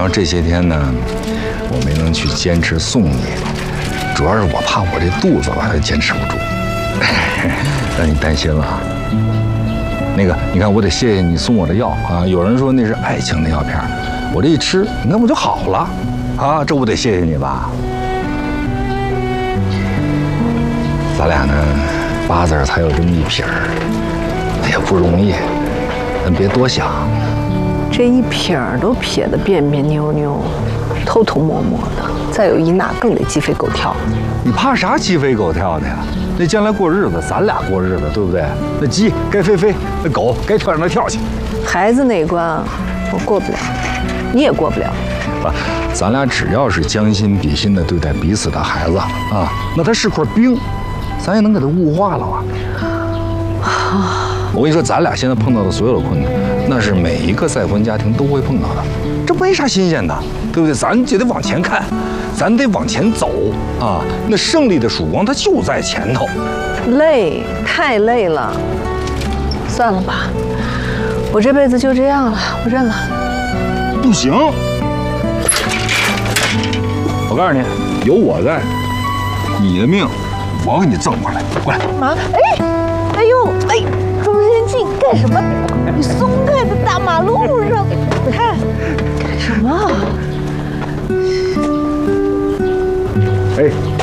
后这些天呢，我没能去坚持送你，主要是我怕我这肚子吧，坚持不住，让你担心了。那个，你看，我得谢谢你送我的药啊。有人说那是爱情的药片，我这一吃，你看我就好了，啊，这我得谢谢你吧。咱俩呢，8字才有这么一撇儿，也不容易，咱别多想。 这一撇儿都撇得别别扭扭，偷偷摸摸的，再有一那更得鸡飞狗跳。 你怕啥鸡飞狗跳的呀？那将来过日子，咱俩过日子，对不对？那鸡该飞飞，那狗该跳让它跳去。 孩子那一关我过不了，你也过不了。 不，咱俩只要是将心比心的对待彼此的孩子啊，那他是块冰，咱也能给他物化了啊。我跟你说，咱俩现在碰到的所有的困难，那是每一个再婚家庭都会碰到的，这没啥新鲜的，对不对？咱就得往前看，咱得往前走啊！那胜利的曙光它就在前头。 累，太累了，算了吧，我这辈子就这样了，我认了。 不行，我告诉你，有我在，你的命我给你挣回来。过来， 妈，哎呦，哎，中间进干什么？你松开在大马路上，看干什么？ 哎。